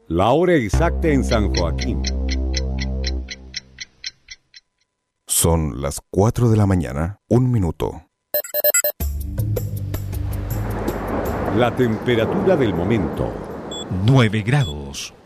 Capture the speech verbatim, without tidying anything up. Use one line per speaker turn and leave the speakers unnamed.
La hora exacta en San Joaquín.
Son las cuatro de la mañana, un minuto.
La temperatura del momento.
nueve grados.